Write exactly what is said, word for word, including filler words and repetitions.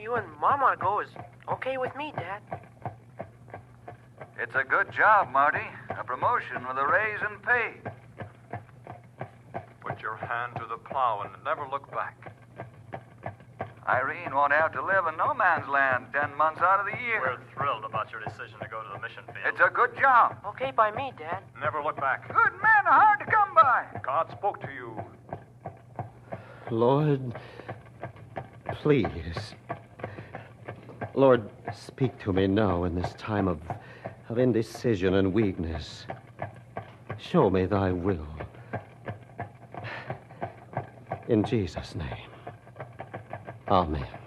you and Mama go is okay with me, Dad. It's a good job, Marty. A promotion with a raise in pay. Put your hand to the plow and never look back. Irene won't have to live in no man's land ten months out of the year. We're thrilled about your decision to go to the mission field. It's a good job. Okay by me, Dad. Never look back. Good men are hard to come by. God spoke to you. Lord, please. Lord, speak to me now in this time of, of indecision and weakness. Show me thy will. In Jesus' name. Amen.